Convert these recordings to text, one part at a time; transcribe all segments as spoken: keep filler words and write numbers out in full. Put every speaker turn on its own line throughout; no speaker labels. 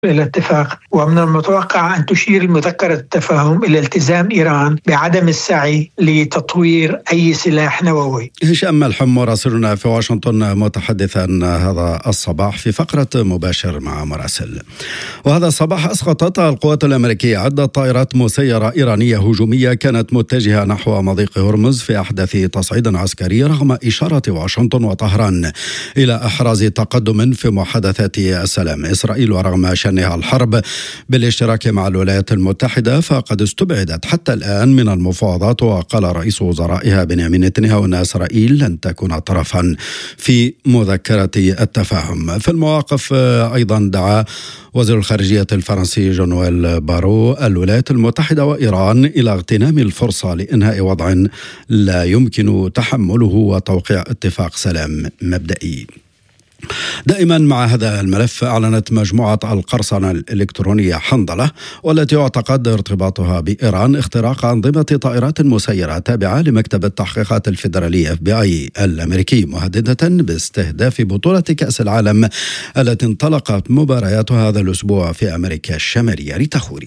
إلى اتفاق، ومن المتوقع أن تشير مذكرة التفاهم إلى التزام إيران بعدم السعي لتطوير أي سلاح نووي.
هشام ملحم مراسلنا في واشنطن متحدثا هذا الصباح في فقرة مباشر مع مراسل. وهذا الصباح أسقطت القوات الأمريكية عدة طائرات مسيرة إيرانية هجومية كانت متجهة نحو مضيق هرمز في أحدث تصعيد عسكري رغم إشارة واشنطن وطهران إلى إحراز تقدم في محادثات السلام. إسرائيل ورغم شنها الحرب بالاشتراك مع الولايات المتحدة فقد استبعدت حتى الآن من المفاوضات، وقال رئيس وزرائها بنيامين نتنياهو أن إسرائيل لن تكون طرفا في مذكرة التفاهم. في المواقف أيضا دعا وزير الخارجية الفرنسي جون نويل بارو الولايات المتحدة وإيران إلى اغتنام الفرصة لإنهاء وضع لا يمكن تحمله وتوقيع اتفاق سلام مبدئي. دائما مع هذا الملف، أعلنت مجموعة القرصنة الإلكترونية حنظلة والتي يعتقد ارتباطها بإيران اختراق أنظمة طائرات مسيرة تابعة لمكتب التحقيقات الفيدرالي إف بي آي الأمريكي، مهددة باستهداف بطولة كأس العالم التي انطلقت مبارياتها هذا الأسبوع في أمريكا الشمالية. ريتا خوري.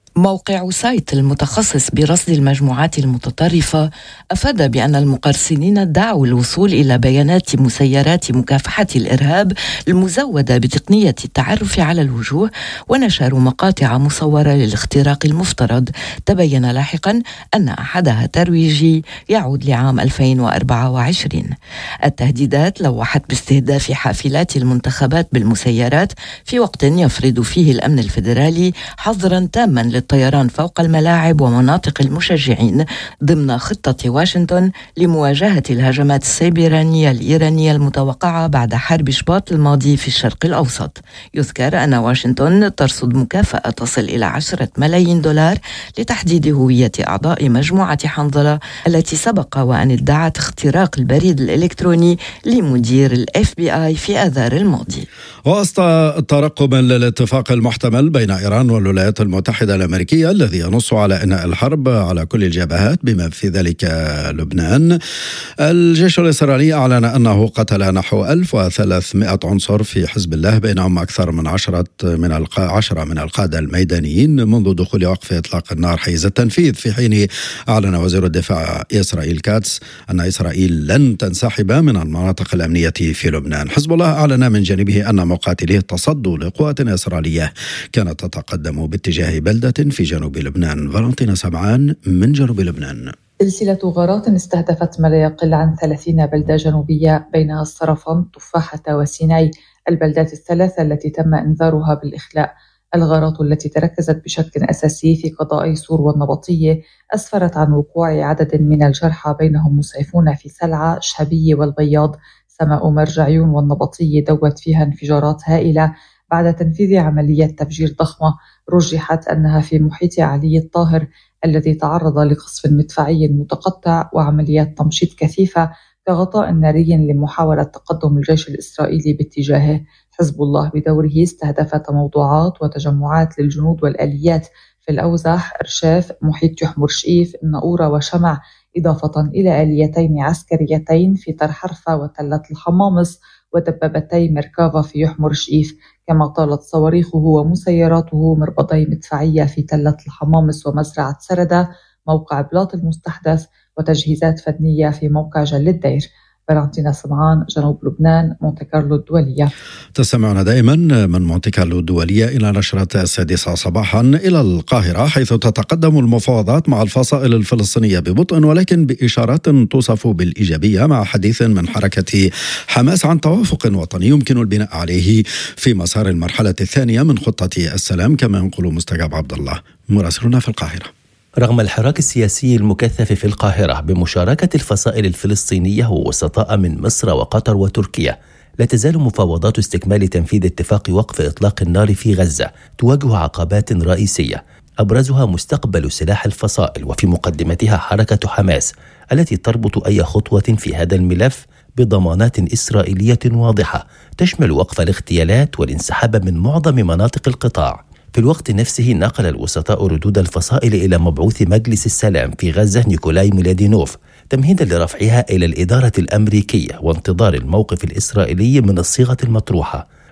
موقع سايت المتخصص برصد المجموعات المتطرفة أفاد بأن المقرصنين ادعوا الوصول إلى بيانات مسيرات مكافحة الإرهاب المزودة بتقنية التعرف على الوجوه، ونشروا مقاطع مصورة للاختراق المفترض. تبين لاحقا أن أحدها ترويجي يعود لعام ألفين وأربعة وعشرين. التهديدات لوحت باستهداف حافلات المنتخبات بالمسيرات في وقت يفرض فيه الأمن الفيدرالي حظرا تاما الطيران فوق الملاعب ومناطق المشجعين ضمن خطة واشنطن لمواجهة الهجمات السيبرانية الإيرانية المتوقعة بعد حرب شباط الماضي في الشرق الأوسط. يذكر أن واشنطن ترصد مكافأة تصل إلى عشرة ملايين دولار لتحديد هوية أعضاء مجموعة حنظلة التي سبق وأن ادعت اختراق البريد الإلكتروني لمدير الإف بي آي في آذار الماضي.
وسط ترقب للاتفاق المحتمل بين إيران والولايات المتحدة الأمريكية الذي ينص على إنهاء الحرب على كل الجبهات بما في ذلك لبنان، الجيش الإسرائيلي أعلن أنه قتل نحو ألف وثلاثمائة عنصر في حزب الله، بينهم أكثر من عشرة من الق... عشرة من القادة الميدانيين منذ دخول وقف إطلاق النار حيز التنفيذ، في حين أعلن وزير الدفاع إسرائيل كاتس أن إسرائيل لن تنسحب من المناطق الأمنية في لبنان. حزب الله أعلن من جانبه أن مقاتليه تصدوا لقوات إسرائيلية كانت تتقدم باتجاه بلدة في جنوب لبنان. فالنتينا سمعان من جنوب لبنان.
سلسلة غارات استهدفت ما لا يقل عن ثلاثين بلدة جنوبية بينها الصرفان، تفاحة وسيناي، البلدات الثلاثة التي تم إنذارها بالإخلاء. الغارات التي تركزت بشكل أساسي في قضائي سور والنبطية أسفرت عن وقوع عدد من الجرحى بينهم مسعفون في سلعة، شهبية والبياض. سماء مرجعيون والنبطية دوت فيها انفجارات هائلة بعد تنفيذ عملية تفجير ضخمة رجحت أنها في محيط علي الطاهر الذي تعرض لقصف مدفعي متقطع وعمليات تمشيط كثيفة كغطاء ناري لمحاولة تقدم الجيش الإسرائيلي باتجاهه. حزب الله بدوره استهدف تموضعات وتجمعات للجنود والآليات في الأوزح، إرشاف، محيط يحمر شئيف، الناقورة وشمع، إضافة إلى آليتين عسكريتين في ترحرفة وتلة الحمامص ودبابتي مركافة في يحمر شئيف، كما طالت صواريخه ومسيراته مربطي مدفعية في تلة الحمامص ومزرعة سردة موقع بلاط المستحدث، وتجهيزات فنية في موقع جل الدير. فالنتينا سمعان، جنوب لبنان، مونتي كارلو الدولية.
تستمعون دائما من مونتي كارلو الدولية إلى نشرة السادسة صباحا إلى القاهرة، حيث تتقدم المفاوضات مع الفصائل الفلسطينية ببطء ولكن بإشارات توصف بالإيجابية، مع حديث من حركة حماس عن توافق وطني يمكن البناء عليه في مسار المرحلة الثانية من خطة السلام، كما ينقل مستجاب عبد الله مراسلنا في القاهرة.
رغم الحراك السياسي المكثف في القاهرة بمشاركة الفصائل الفلسطينية ووسطاء من مصر وقطر وتركيا، لا تزال مفاوضات استكمال تنفيذ اتفاق وقف إطلاق النار في غزة تواجه عقبات رئيسية، أبرزها مستقبل سلاح الفصائل وفي مقدمتها حركة حماس التي تربط أي خطوة في هذا الملف بضمانات إسرائيلية واضحة تشمل وقف الاغتيالات والانسحاب من معظم مناطق القطاع. في الوقت نفسه نقل الوسطاء ردود الفصائل إلى مبعوث مجلس السلام في غزة نيكولاي ميلادينوف تمهيدا لرفعها إلى الإدارة الأمريكية وانتظار الموقف الإسرائيلي من الصيغة المطروحة،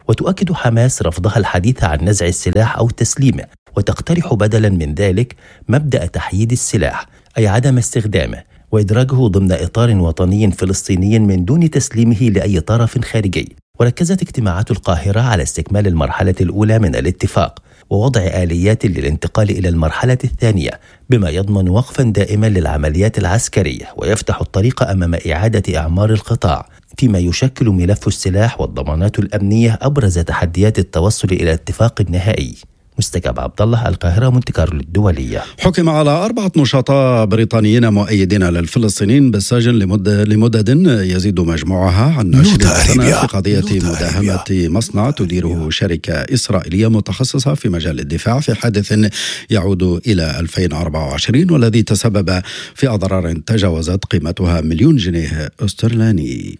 وتؤكد حماس رفضها الحديث عن نزع السلاح أو تسليمه، وتقترح بدلا من ذلك مبدأ تحييد السلاح، أي عدم استخدامه وإدراجه ضمن إطار وطني فلسطيني من دون تسليمه لأي طرف خارجي. وركزت اجتماعات القاهرة على استكمال المرحلة الأولى من الاتفاق ووضع آليات للانتقال إلى المرحلة الثانية، بما يضمن وقفا دائما للعمليات العسكرية ويفتح الطريق أمام إعادة إعمار القطاع، فيما يشكل ملف السلاح والضمانات الأمنية أبرز تحديات التوصل إلى اتفاق نهائي. مستكاب عبد الله، القاهرة، مونتي كارلو الدولية.
حكم على أربعة نشطاء بريطانيين مؤيدين للفلسطينيين بالسجن لمدة لمدد يزيد مجموعها عن عشرين سنة في قضية مداهمة مصنع تديره شركة إسرائيلية متخصصة في مجال الدفاع في حادث يعود إلى ألفين وأربعة وعشرين والذي تسبب في أضرار تجاوزت قيمتها مليون جنيه استرليني.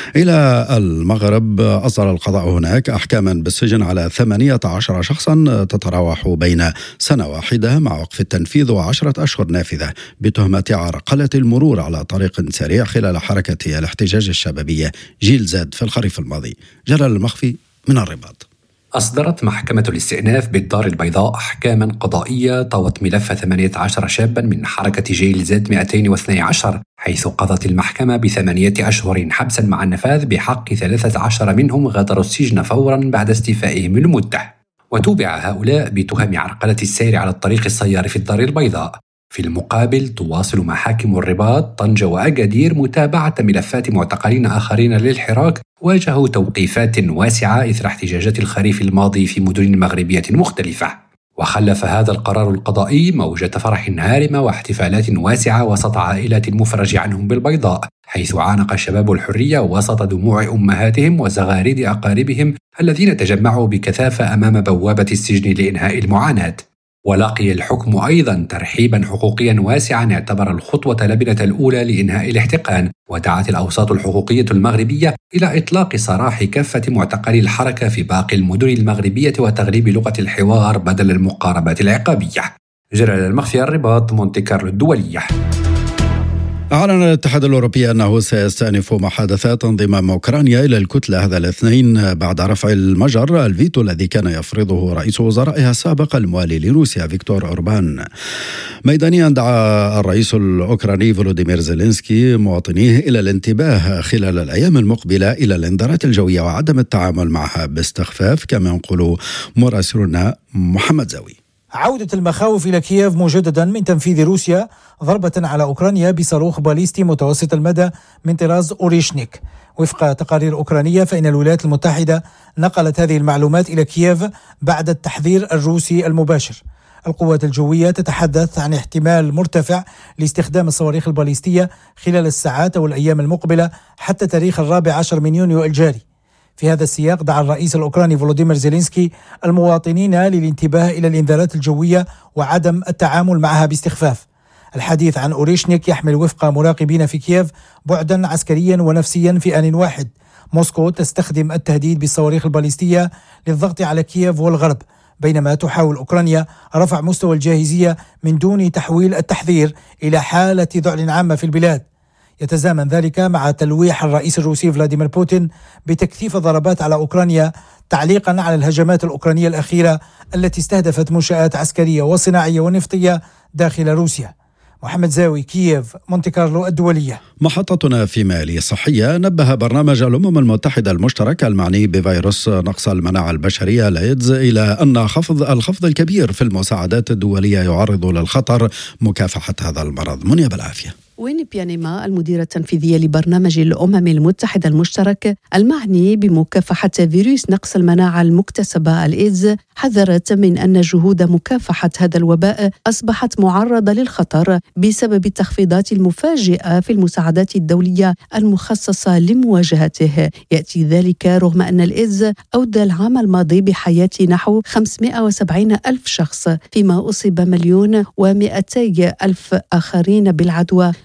إلى المغرب، أصدر القضاء هناك أحكاما بالسجن على ثمانية عشر شخصا تتراوح بين سنة واحدة مع وقف التنفيذ وعشرة أشهر نافذة بتهمة عرقلة المرور على طريق سريع خلال حركة الاحتجاج الشبابية جيل زاد في الخريف الماضي. جلال المخفي من الرباط.
أصدرت محكمة الاستئناف بالدار البيضاء أحكاما قضائية طوت ملف ثمانية عشر شابا من حركة جيل زد مئتين واثني عشر، حيث قضت المحكمة بثمانية أشهر حبسا مع النفاذ بحق ثلاثة عشر منهم غادروا السجن فورا بعد استيفائهم المدة. وتوبع هؤلاء بتهم عرقلة السير على الطريق السيار في الدار البيضاء. في المقابل تواصل محاكم الرباط، طنجة وأكادير متابعة ملفات معتقلين آخرين للحراك واجهوا توقيفات واسعة إثر احتجاجات الخريف الماضي في مدن مغربية مختلفة. وخلف هذا القرار القضائي موجة فرح هارمة واحتفالات واسعة وسط عائلات المفرج عنهم بالبيضاء، حيث عانق شباب الحرية وسط دموع أمهاتهم وزغاريد أقاربهم الذين تجمعوا بكثافة أمام بوابة السجن لإنهاء المعاناة. ولقي الحكم أيضا ترحيبا حقوقيا واسعا اعتبر الخطوة لبنة الأولى لإنهاء الاحتقان، ودعت الأوساط الحقوقية المغربية إلى إطلاق سراح كافة معتقلي الحركة في باقي المدن المغربية وتغليب لغة الحوار بدل المقاربات العقابية. جلال المخفي، الرباط، مونتي كارلو الدولية.
أعلن الاتحاد الأوروبي أنه سيستأنف محادثات انضمام أوكرانيا إلى الكتلة هذا الاثنين بعد رفع المجر الفيتو الذي كان يفرضه رئيس وزرائها السابق الموالي لروسيا فيكتور أوربان. ميدانيا دعا الرئيس الأوكراني فولوديمير زيلينسكي مواطنيه إلى الانتباه خلال الأيام المقبلة إلى الإنذارات الجوية وعدم التعامل معها باستخفاف، كما ينقل مراسلنا محمد زاوي.
عودة المخاوف إلى كييف مجددا من تنفيذ روسيا ضربة على أوكرانيا بصاروخ باليستي متوسط المدى من طراز أوريشنيك. وفق تقارير أوكرانية فإن الولايات المتحدة نقلت هذه المعلومات إلى كييف بعد التحذير الروسي المباشر. القوات الجوية تتحدث عن احتمال مرتفع لاستخدام الصواريخ الباليستية خلال الساعات أو الأيام المقبلة حتى تاريخ الرابع عشر من يونيو الجاري. في هذا السياق دعا الرئيس الأوكراني فولوديمير زيلينسكي المواطنين للانتباه إلى الإنذارات الجوية وعدم التعامل معها باستخفاف. الحديث عن أوريشنيك يحمل وفق مراقبين في كييف بعدا عسكريا ونفسيا في آن واحد. موسكو تستخدم التهديد بالصواريخ الباليستية للضغط على كييف والغرب، بينما تحاول أوكرانيا رفع مستوى الجاهزية من دون تحويل التحذير إلى حالة ذعر عامة في البلاد. يتزامن ذلك مع تلويح الرئيس الروسي فلاديمير بوتين بتكثيف الضربات على أوكرانيا تعليقا على الهجمات الأوكرانية الأخيرة التي استهدفت منشآت عسكرية وصناعية ونفطية داخل روسيا. محمد زاوي، كييف، مونتي كارلو الدولية.
محطتنا في مالي صحية. نبه برنامج الأمم المتحدة المشترك المعني بفيروس نقص المناعة البشرية الإيدز إلى أن خفض الخفض الكبير في المساعدات الدولية يعرض للخطر مكافحة هذا المرض. منيا بالعافية.
وين بيانيما المديرة التنفيذية لبرنامج الأمم المتحدة المشترك المعني بمكافحة فيروس نقص المناعة المكتسبة الإيدز حذرت من أن جهود مكافحة هذا الوباء أصبحت معرضة للخطر بسبب التخفيضات المفاجئة في المساعدات الدولية المخصصة لمواجهته. يأتي ذلك رغم أن الإيدز أودى العام الماضي بحياة نحو خمسمائة وسبعين ألف شخص، فيما أصيب مليون ومئتي ألف آخرين بالعدوى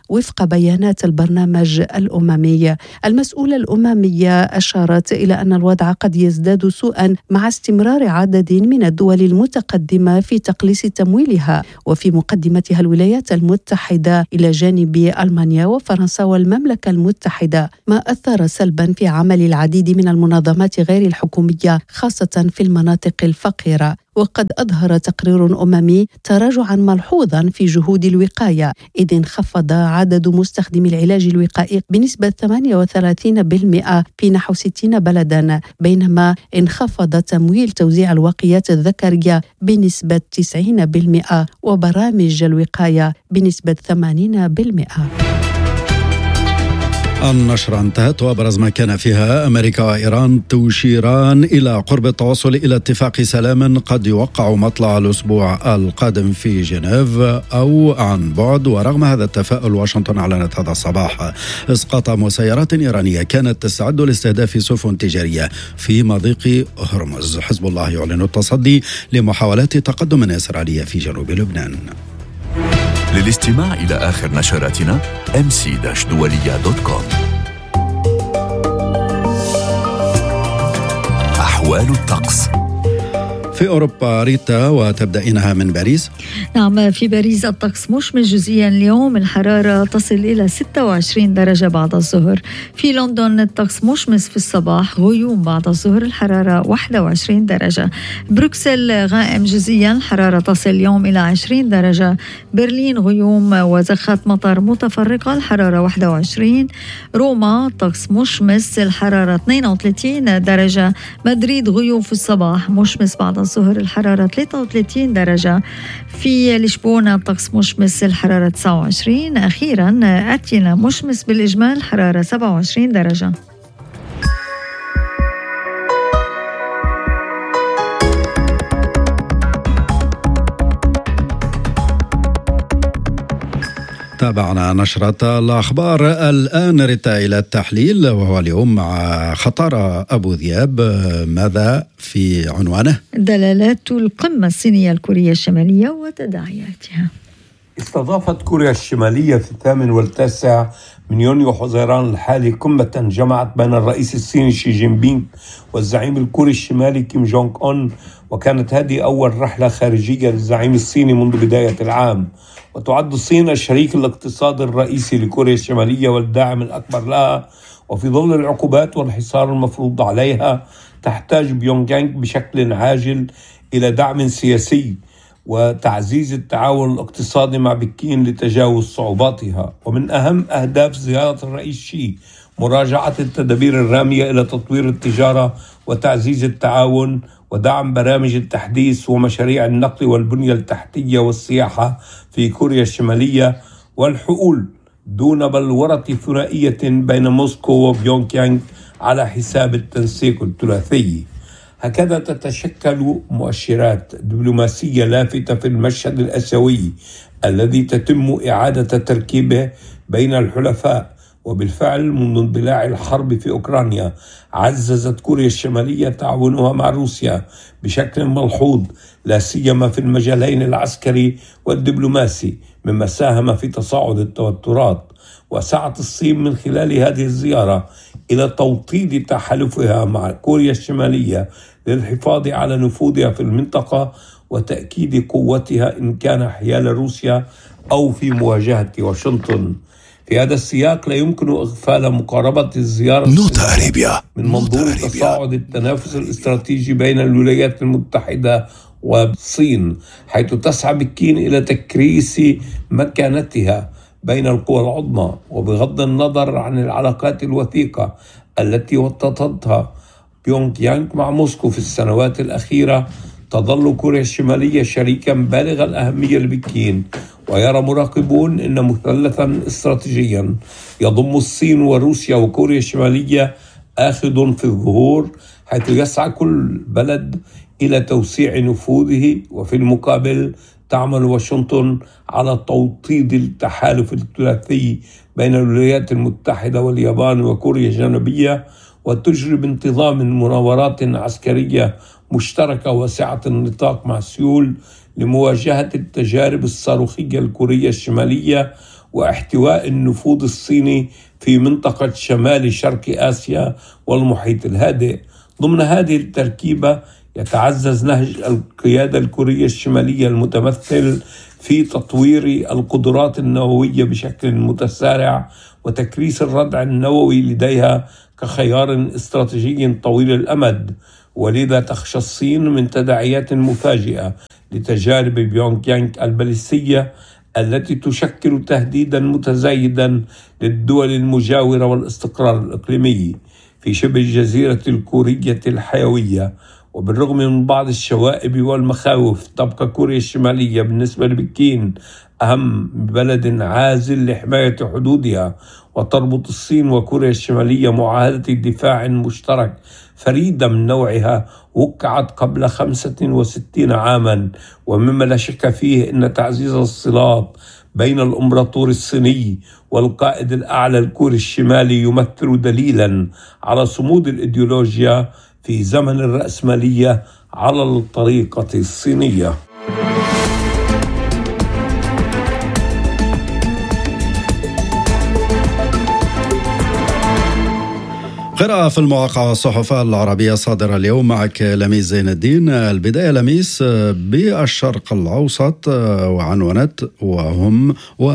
وفق بيانات البرنامج الأممي. المسؤولة الأممية أشارت إلى أن الوضع قد يزداد سوءا مع استمرار عدد من الدول المتقدمة في تقليص تمويلها، وفي مقدمتها الولايات المتحدة إلى جانب ألمانيا وفرنسا والمملكة المتحدة، ما أثر سلبا في عمل العديد من المنظمات غير الحكومية خاصة في المناطق الفقيرة. وقد أظهر تقرير أممي تراجعا ملحوظا في جهود الوقاية، إذ انخفض عدد مستخدمي العلاج الوقائي بنسبة ثمانية وثلاثين بالمئة في نحو ستين بلدا، بينما انخفض تمويل توزيع الوقايات الذكرية بنسبة تسعين بالمئة وبرامج الوقاية بنسبة ثمانين بالمئة.
النشرة انتهت، وأبرز ما كان فيها: أمريكا وإيران تشيران إلى قرب التوصل إلى اتفاق سلام قد يوقع مطلع الأسبوع القادم في جنيف أو عن بعد. ورغم هذا التفاؤل، واشنطن أعلنت هذا الصباح إسقاط مسيرات إيرانية كانت تستعد لاستهداف سفن تجارية في مضيق هرمز. حزب الله يعلن التصدي لمحاولات تقدم إسرائيلية في جنوب لبنان.
للاستماع إلى آخر نشراتنا إم سي دولية دوت كوم. أحوال الطقس
في أوروبا. ريتا، وتبدأينها من باريس.
نعم، في باريس الطقس مشمس جزئيا اليوم، الحرارة تصل إلى ستة وعشرين درجة بعد الظهر. في لندن الطقس مشمس في الصباح، غيوم بعد الظهر، الحرارة واحد وعشرين درجة. بروكسل غائم جزئيا، الحرارة تصل اليوم إلى عشرين درجة. برلين غيوم وزخات مطر متفرقة، الحرارة واحد وعشرين. روما طقس مشمس، الحرارة اثنين وثلاثين درجة. مدريد غيوم في الصباح، مشمس بعد الظهر، الحرارة ثلاثة وثلاثين درجة. في لشبونة الطقس مشمس، الحرارة تسعة وعشرين. أخيرا أتينا مشمس بالإجمال، الحرارة سبعة وعشرين درجة.
تابعنا نشرة الأخبار. الآن ريتا إلى التحليل، وهو اليوم مع خطر أبو ذياب. ماذا في عنوانه؟
دلالات القمة الصينية الكورية الشمالية وتداعياتها.
استضافت كوريا الشمالية في الثامن والتاسع من يونيو حزيران الحالي قمة جمعت بين الرئيس الصيني شي جين بينغ والزعيم الكوري الشمالي كيم جونغ أون، وكانت هذه أول رحلة خارجية للزعيم الصيني منذ بداية العام. وتعد الصين الشريك الاقتصادي الرئيسي لكوريا الشمالية والداعم الأكبر لها، وفي ظل العقوبات والحصار المفروض عليها تحتاج بيونغ يانغ بشكل عاجل إلى دعم سياسي وتعزيز التعاون الاقتصادي مع بكين لتجاوز صعوباتها. ومن أهم أهداف زيارة الرئيس شي مراجعة التدابير الرامية إلى تطوير التجارة وتعزيز التعاون ودعم برامج التحديث ومشاريع النقل والبنية التحتية والسياحة في كوريا الشمالية، والحلول دون بلورة ثنائية بين موسكو وبيونغ يانغ على حساب التنسيق الثلاثي. هكذا تتشكل مؤشرات دبلوماسية لافتة في المشهد الآسيوي الذي تتم إعادة تركيبه بين الحلفاء. وبالفعل منذ اندلاع الحرب في أوكرانيا عززت كوريا الشمالية تعاونها مع روسيا بشكل ملحوظ، لا سيما في المجالين العسكري والدبلوماسي، مما ساهم في تصاعد التوترات. وسعت الصين من خلال هذه الزيارة إلى توطيد تحالفها مع كوريا الشمالية للحفاظ على نفوذها في المنطقة وتأكيد قوتها إن كان حيال روسيا أو في مواجهة واشنطن. في هذا السياق لا يمكن إغفال مقاربة الزيارة من منظور تصاعد التنافس الاستراتيجي بين الولايات المتحدة والصين، حيث تسعى بكين إلى تكريس مكانتها بين القوى العظمى. وبغض النظر عن العلاقات الوثيقة التي وطدتها بيونغ يانغ مع موسكو في السنوات الأخيرة، تظل كوريا الشمالية شريكا بالغ الأهمية لبكين. ويرى مراقبون أن مثلثا استراتيجيا يضم الصين وروسيا وكوريا الشمالية آخذ في الظهور، حيث يسعى كل بلد إلى توسيع نفوذه، وفي المقابل تعمل واشنطن على توطيد التحالف الثلاثي بين الولايات المتحدة واليابان وكوريا الجنوبية، وتجري بانتظام مناورات عسكرية مشتركة واسعة النطاق مع سيول لمواجهة التجارب الصاروخية الكورية الشمالية واحتواء النفوذ الصيني في منطقة شمال شرق آسيا والمحيط الهادئ. ضمن هذه التركيبة يتعزز نهج القيادة الكورية الشمالية المتمثل في تطوير القدرات النووية بشكل متسارع وتكريس الردع النووي لديها كخيار استراتيجي طويل الأمد، ولذا تخشى الصين من تداعيات مفاجئة لتجارب بيونغ يانغ الباليستية التي تشكل تهديدا متزايدا للدول المجاورة والاستقرار الإقليمي في شبه الجزيرة الكورية الحيوية. وبالرغم من بعض الشوائب والمخاوف، تبقى كوريا الشمالية بالنسبة لبكين أهم بلد عازل لحماية حدودها، وتربط الصين وكوريا الشمالية معاهدة دفاع مشترك فريدة من نوعها وقعت قبل خمسة وستين عاما، ومما لا شك فيه أن تعزيز الصلات بين الإمبراطور الصيني والقائد الأعلى الكوري الشمالي يمثل دليلا على صمود الإيديولوجيا في زمن الرأسمالية على الطريقة الصينية.
قراءة في المواقع والصحف العربية صادرة اليوم. معك لميس زين الدين. البداية لميس بالشرق الأوسط وعنونت وهم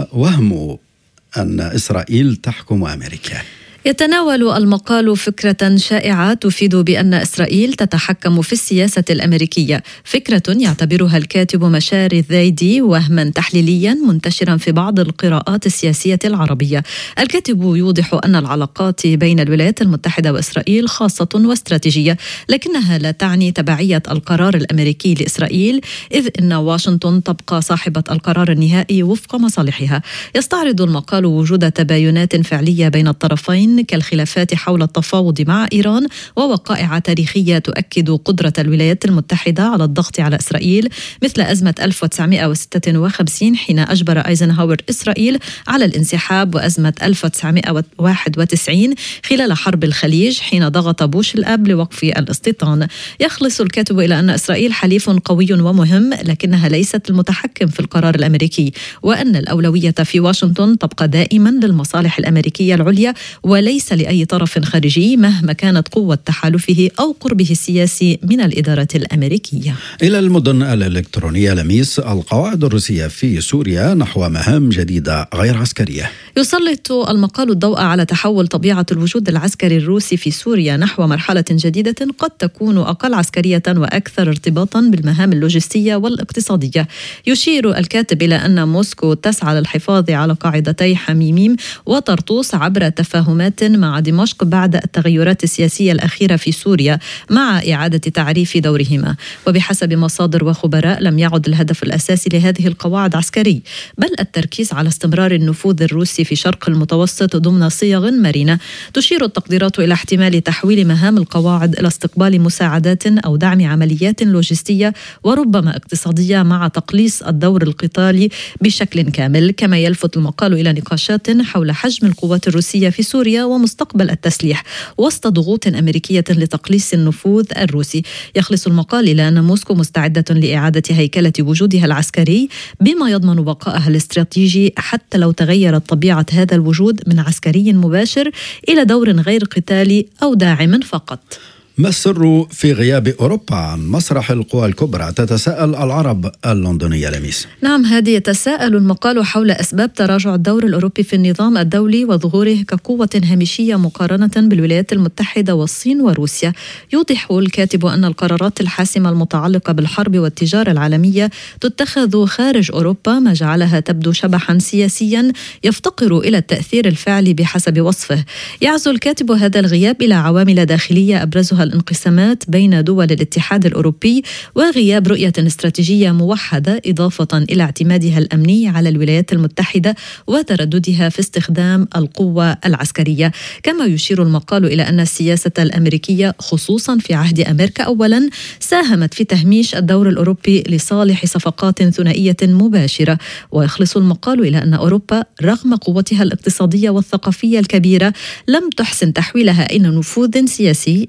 وهم أن إسرائيل تحكم أمريكا.
يتناول المقال فكرة شائعة تفيد بأن إسرائيل تتحكم في السياسة الأمريكية، فكرة يعتبرها الكاتب مشاري الذايدي وهما تحليليا منتشرا في بعض القراءات السياسية العربية. الكاتب يوضح أن العلاقات بين الولايات المتحدة وإسرائيل خاصة واستراتيجية، لكنها لا تعني تبعية القرار الأمريكي لإسرائيل، إذ إن واشنطن تبقى صاحبة القرار النهائي وفق مصالحها. يستعرض المقال وجود تباينات فعلية بين الطرفين كالخلافات حول التفاوض مع إيران، ووقائع تاريخية تؤكد قدرة الولايات المتحدة على الضغط على إسرائيل، مثل أزمة ألف وتسعمائة وستة وخمسين حين أجبر أيزنهاور إسرائيل على الانسحاب، وأزمة ألف وتسعمائة وواحد وتسعين خلال حرب الخليج حين ضغط بوش الأب لوقف الاستيطان. يخلص الكاتب إلى أن إسرائيل حليف قوي ومهم، لكنها ليست المتحكم في القرار الأمريكي، وأن الأولوية في واشنطن تبقى دائما للمصالح الأمريكية العليا وليس لأي طرف خارجي مهما كانت قوة تحالفه أو قربه السياسي من الإدارة الأمريكية.
إلى المدن الإلكترونية لميس. القواعد الروسية في سوريا نحو مهام جديدة غير عسكرية.
يسلط المقال الضوء على تحول طبيعة الوجود العسكري الروسي في سوريا نحو مرحلة جديدة قد تكون أقل عسكرية وأكثر ارتباطا بالمهام اللوجستية والاقتصادية. يشير الكاتب إلى أن موسكو تسعى للحفاظ على قاعدتي حميميم وطرطوس عبر تفاهمات مع دمشق بعد التغيرات السياسية الأخيرة في سوريا مع إعادة تعريف دورهما. وبحسب مصادر وخبراء لم يعد الهدف الأساسي لهذه القواعد عسكري، بل التركيز على استمرار النفوذ الروسي في شرق المتوسط ضمن صيغ مرنة. تشير التقديرات إلى احتمال تحويل مهام القواعد إلى استقبال مساعدات أو دعم عمليات لوجستية وربما اقتصادية مع تقليص الدور القتالي بشكل كامل. كما يلفت المقال إلى نقاشات حول حجم القوات الروسية في سوريا ومستقبل التسليح وسط ضغوط أمريكية لتقليص النفوذ الروسي. يخلص المقال إلى أن موسكو مستعدة لإعادة هيكلة وجودها العسكري بما يضمن بقائها الاستراتيجي حتى لو تغيرت طبيعة هذا الوجود من عسكري مباشر إلى دور غير قتالي أو داعم فقط.
ما السر في غياب أوروبا عن مسرح القوى الكبرى؟ تتساءل العرب اللندنية لميس.
نعم، هذه يتساءل المقال حول أسباب تراجع الدور الأوروبي في النظام الدولي وظهوره كقوة هامشية مقارنة بالولايات المتحدة والصين وروسيا. يوضح الكاتب أن القرارات الحاسمة المتعلقة بالحرب والتجارة العالمية تتخذ خارج أوروبا، ما جعلها تبدو شبحا سياسيا يفتقر إلى التأثير الفعلي بحسب وصفه. يعزو الكاتب هذا الغياب إلى عوامل داخلية أبرزها الانقسامات بين دول الاتحاد الأوروبي وغياب رؤية استراتيجية موحدة، إضافة إلى اعتمادها الأمني على الولايات المتحدة وترددها في استخدام القوة العسكرية. كما يشير المقال إلى أن السياسة الأمريكية خصوصا في عهد أمريكا أولا ساهمت في تهميش الدور الأوروبي لصالح صفقات ثنائية مباشرة. ويخلص المقال إلى أن أوروبا رغم قوتها الاقتصادية والثقافية الكبيرة لم تحسن تحويلها إلى نفوذ سياسي، ما يجعل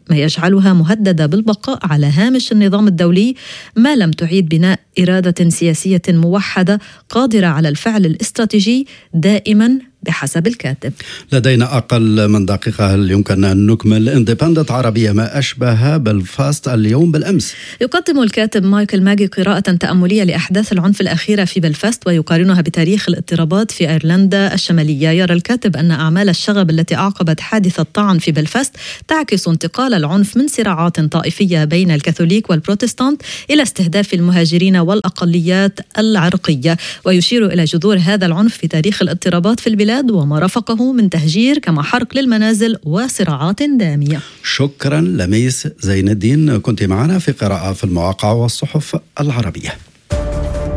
تجعلها مهددة بالبقاء على هامش النظام الدولي ما لم تعيد بناء إرادة سياسية موحدة قادرة على الفعل الاستراتيجي دائما بحسب الكاتب.
لدينا أقل من دقيقة، هل يمكن أن نكمل اندبندنت عربية ما أشبه بلفاست اليوم بالأمس؟
يقدم الكاتب مايكل ماجي قراءة تأملية لأحداث العنف الأخيرة في بلفاست ويقارنها بتاريخ الاضطرابات في أيرلندا الشمالية. يرى الكاتب أن أعمال الشغب التي أعقبت حادث الطعن في بلفاست تعكس انتقال العنف من صراعات طائفية بين الكاثوليك والبروتستانت إلى استهداف المهاجرين والأقليات العرقية، ويشير إلى جذور هذا العنف في تاريخ الاضطرابات في البلاد وما رافقه من تهجير كما حرق للمنازل وصراعات دامية.
شكرا لميس زين الدين، كنت معنا في قراءة في المواقع والصحف العربية.